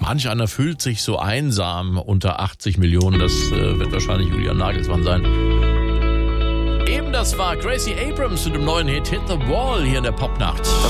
Manch einer fühlt sich so einsam unter 80 Millionen. Das wird wahrscheinlich Julian Nagelsmann sein. Eben das war Gracie Abrams mit dem neuen Hit Hit the Wall hier in der Popnacht.